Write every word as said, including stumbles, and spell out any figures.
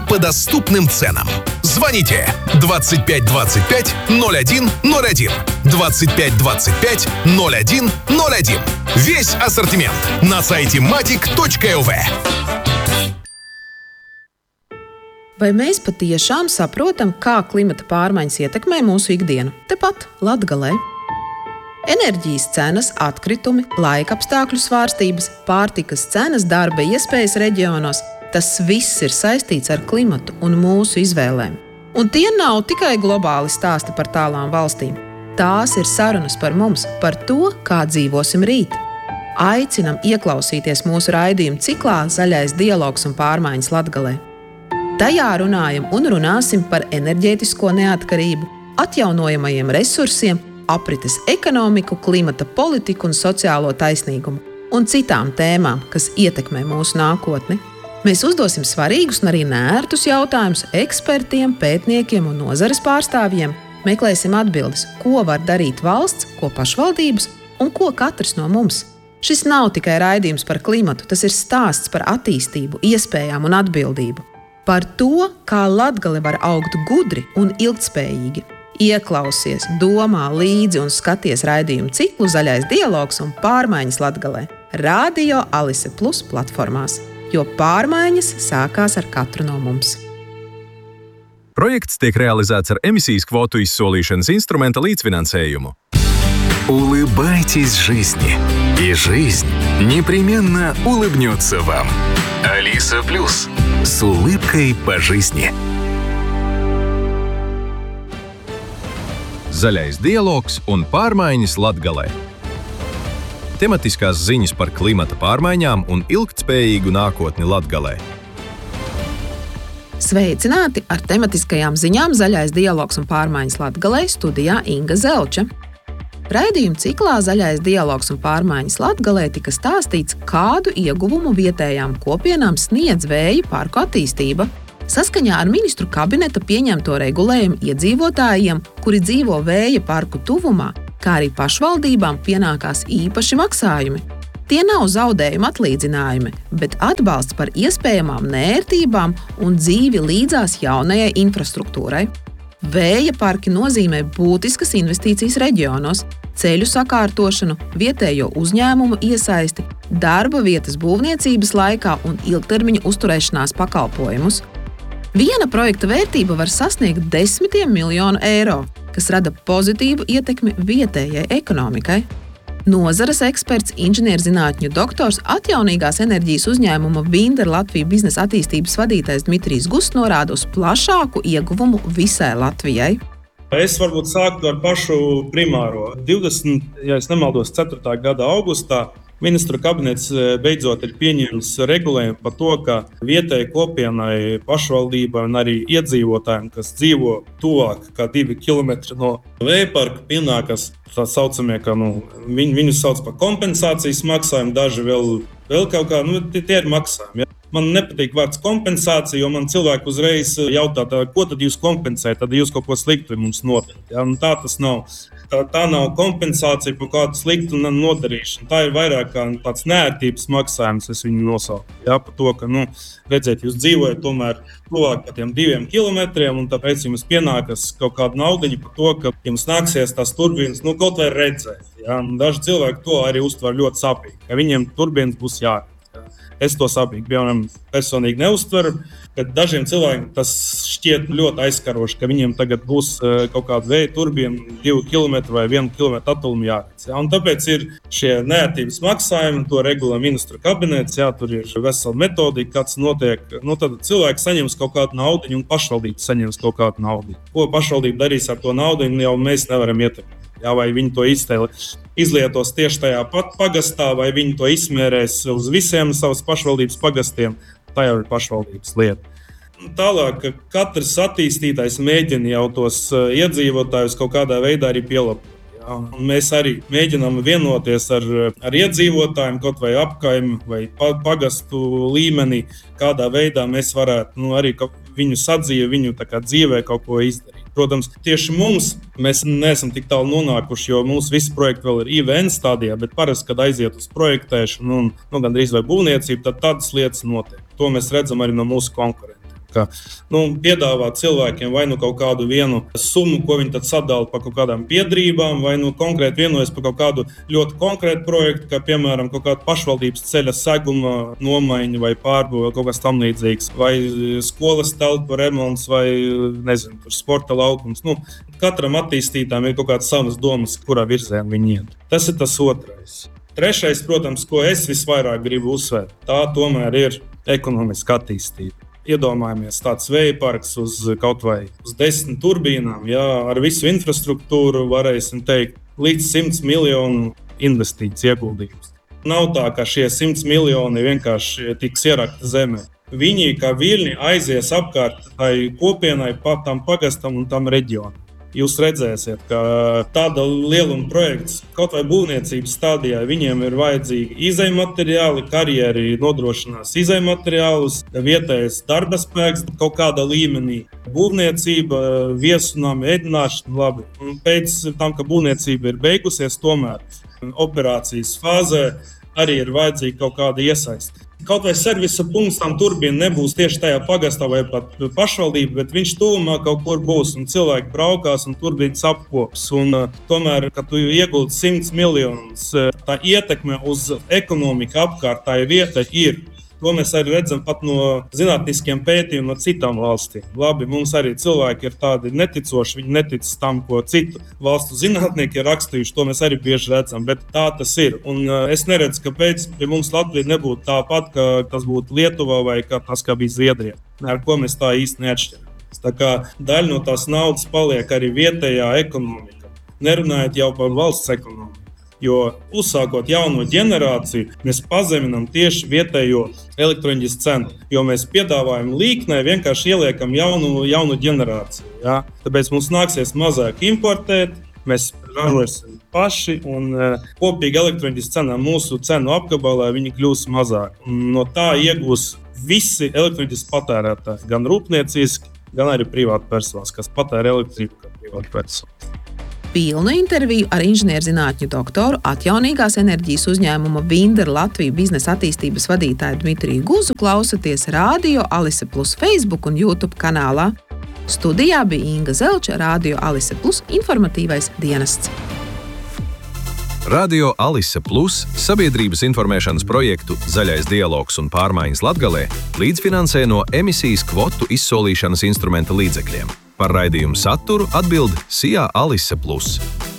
по доступным ценам. Звоните двадцать пять двадцать пять ноль один ноль один, двадцать пять двадцать пять ноль один ноль один. Весь ассортимент на сайте matic точка эл ви. Vai mēs patiešām saprotam, kā klimata pārmaiņas ietekmē mūsu ikdienu? Tepat Latgalē. Enerģijas cenas, atkritumi, laikapstākļu svārstības, pārtikas cenas, darba iespējas reģionos – tas viss ir saistīts ar klimatu un mūsu izvēlēm. Un tie nav tikai globāli stāsti par tālām valstīm. Tās ir sarunas par mums, par to, kā dzīvosim rīt. Aicinam ieklausīties mūsu raidījumu ciklā Zaļais dialogs un pārmaiņas Latgalē. Tajā runājam un runāsim par enerģētisko neatkarību, atjaunojamajiem resursiem, aprites ekonomiku, klimata politiku un sociālo taisnīgumu un citām tēmām, kas ietekmē mūsu nākotni. Mēs uzdosim svarīgus un arī neērtus jautājumus ekspertiem, pētniekiem un nozares pārstāvjiem. Meklēsim atbildes, ko var darīt valsts, ko pašvaldības un ko katrs no mums. Šis nav tikai raidījums par klimatu, tas ir stāsts par attīstību, iespējām un atbildību. Par to, kā Latgale var augt gudri un ilgtspējīgi. Ieklausies, domā līdzi un skaties raidījumu ciklu Zaļais dialogs un pārmaiņas Latgalē. Radio Alise Plus platformās, jo pārmaiņas sākās ar katru no mums. Projekts tiek realizēts ar emisijas kvotu izsolīšanas instrumenta līdzfinansējumu. Улыбайтесь жизни, и жизнь непременно улыбнется вам. Алиса Плюс. С улыбкой по жизни. Zaļais dialogs un pārmaiņas Latgalē. Tematiskās ziņas par klimata pārmaiņām un ilgtspējīgu nākotni Latgalē. Sveicināti ar tematiskajām ziņām Zaļais dialogs un pārmaiņas Latgalē, studijā Inga Zelča. Raidījuma ciklā Zaļais dialogs un pārmaiņas Latgalē tika stāstīts, kādu ieguvumu vietējām kopienām sniedz vēja parku attīstība. Saskaņā ar ministru kabineta pieņemto regulējumu iedzīvotājiem, kuri dzīvo vēja parku tuvumā, kā arī pašvaldībām pienākās īpaši maksājumi. Tie nav zaudējuma atlīdzinājumi, bet atbalsts par iespējamām nērtībām un dzīvi līdzās jaunajai infrastruktūrai. Vēja parki nozīmē būtiskas investīcijas reģionos, ceļu sakārtošanu, vietējo uzņēmumu iesaisti, darba vietas būvniecības laikā un ilgtermiņa uzturēšanās pakalpojumus. Viena projekta vērtība var sasniegt desmitiem miljonu eiro, kas rada pozitīvu ietekmi vietējai ekonomikai. Nozares eksperts, inženierzinātņu doktors, atjaunīgās enerģijas uzņēmuma Vinder Latvija biznesa attīstības vadītājs Dmitrijs Guss norāda uz plašāku ieguvumu visai Latvijai. Es varbūt sāktu ar pašu primāro. divdesmit, ja es nemaldos, ceturtā gada augustā ministru kabinets beidzot ir pieņēmis regulējumu par to, ka vietējai kopienai, pašvaldībai un arī iedzīvotājiem, kas dzīvo tuvāk kā divi kilometri no vēja parka, pienākas tā saucamie, ka nu, viņu, viņus sauc par kompensācijas maksājumu, daži vēl, vēl kaut kā, nu, tie ir maksājumi. Ja? Man nepatīk vārds kompensācija, jo man cilvēki uzreiz jautā, tā, ko tad jūs kompensējat, tad jūs kaut ko sliktu mums nodarat. Ja? Un tā tas nav. Tā, tā nav kompensācija par kādu sliktu nodarīšanu. Tā ir vairāk kā tāds neērtības maksājums, es viņu nosaucu. Ja? Par to, ka, nu, redziet, jūs dzīvojat tomēr tuvāk par tiem diviem kilometriem, un tāpēc jums pienākas kaut kāda naudiņa par to, ka jums nāksies tās turbīnas, nu, kaut vai redzēt. Ja? Un daži cilvēki to arī uztver ļoti sapīgi, ka viņiem turbīnas būs jāredz. Ja? Es to sapīgi, piemēram, personīgi neuztveru, bet dažiem cilvēkiem tas šķiet ļoti aizskaroši, ka viņiem tagad būs kaut kāda vēja turbīna divu kilometru vai vienu kilometru attālumu jāredz. Ja? Un tāpēc ir šie neērtības maksājumi, to regulē ministru kabinets, ja? Tur ir vesela metodika, kāds notiek. Nu, tad cilvēks saņems kaut kādu naudiņu un pašvaldība saņems kaut kādu naudiņu. Ko pašvaldība darīs ar to naudiņu, jau mēs nevaram ietekmēt. Jā, vai viņi to iztēli, izlietos tieši tajā pat pagastā, vai viņi to izmērēs uz visiem savas pašvaldības pagastiem, tā jau ir pašvaldības lieta. Tālāk, ka katrs attīstītājs mēģina jau tos iedzīvotājus kaut kādā veidā arī pielabot. Jā, un mēs arī mēģinām vienoties ar, ar iedzīvotājiem, kaut vai apkaimi vai pagastu līmenī, kādā veidā mēs varētu nu, arī viņu sadzīvi, viņu tā kā dzīvē kaut ko izdarīt. Protams, tieši mums, mēs neesam tik tālu nonākuši, jo mūsu visi projekti vēl ir I V N stadijā, bet parasti, kad aiziet uz projektēšanu un nu, gandrīz vai būvniecību, tad tādas lietas notiek. To mēs redzam arī no mūsu konkurentiem. Ka, nu, piedāvāt cilvēkiem vai nu kaut kādu vienu summu, ko viņi tad sadala par kaut kādām biedrībām, vai nu konkrēti vienojas par kaut kādu ļoti konkrētu projektu, kā piemēram kaut kāda pašvaldības ceļa seguma nomaiņa vai pārbūve, kaut kas tam līdzīgs, vai skolas telpu remonts, vai nezinu, sporta laukums. Nu, katram attīstītājam ir kaut kādas savas domas, kurā virzienā viņi iet. Tas ir tas otrais. Trešais, protams, ko es visvairāk gribu uzsvērt, tā tomēr ir ekonomiska attīstība. Iedomājamies tāds vēja parks uz kaut vai uz desmit turbīnām, jā, ar visu infrastruktūru varēsim teikt līdz simts miljonu investīciju ieguldījums. Nav tā, ka šie simts miljoni vienkārši tiks ierakti zemē. Viņi kā viļņi aizies apkārt tai kopienai, tam pagastam un tam reģionam. Jūs redzēsiet, ka tāda lieluma projekts, kaut vai būvniecības stadijā, viņiem ir vajadzīgi izejmateriāli, karjeri nodrošinās izejmateriālus, vietējais darba spēks kaut kādā līmenī, būvniecība, viesunām, ēdināšana, labi. Un pēc tam, ka būvniecība ir beigusies, tomēr operācijas fāzē arī ir vajadzīga kaut kāda iesaiste. Kaut vai servisa punkts tam turbīna nebūs tieši tajā pagastā vai pat pašvaldība, bet viņš tuvumā kaut kur būs un cilvēki braukās un turbīnas apkops. Un, uh, tomēr, kad tu ieguldi simts miljonus, uh, tā ietekme uz ekonomiku apkārt tā vieta ir. To mēs arī redzam pat no zinātniskiem pētījumiem no citām valstīm. Labi, mums arī cilvēki ir tādi neticoši, viņi netic tam, ko citu valstu zinātnieki ir rakstījuši, to mēs arī bieži redzam, bet tā tas ir. Un uh, es neredzu, kāpēc pie mums Latvija nebūtu tāpat, ka tas būtu Lietuvā vai kā tas, kā bija Zviedrijā, ar ko mēs tā īsti neatšķiramies. Tā kā daļa no tās naudas paliek arī vietējā ekonomika, nerunājot jau par valsts ekonomiku. Jo uzsākot jauno ģenerāciju, mēs pazeminām tieši vietējo elektroenerģijas cenu, jo mēs piedāvājam līknē, vienkārši ieliekam jaunu, jaunu ģenerāciju. Ja? Tāpēc mums nāksies mazāk importēt, mēs ražosim paši un uh, kopīgi elektroenerģijas cenā mūsu cenu apgabalā viņi kļūs mazāk. Un no tā iegūs visi elektroenerģijas patērētāji, gan rūpnieciski, gan arī privāti personas, kas patēra elektrību kā privāti personas. Pilnu interviju ar inženierzinātņu doktoru, atjaunīgās enerģijas uzņēmuma Vindera Latviju biznesa attīstības vadītāju Dmitriju Guzu klausaties Radio Alise Plus Facebook un YouTube kanālā. Studijā bija Inga Zelča, Radio Alise Plus informatīvais dienests. Radio Alise Plus sabiedrības informēšanas projektu Zaļais dialogs un pārmaiņas Latgalē līdzfinansē no emisijas kvotu izsolīšanas instrumenta līdzekļiem. Par raidījumu saturu atbild S I A Alise Plus.